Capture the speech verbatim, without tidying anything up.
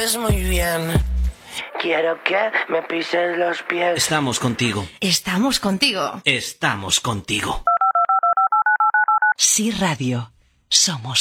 conoces muy bien. Quiero que me pises los pies. Estamos contigo. Estamos contigo. Estamos contigo. Sí Radio. Somos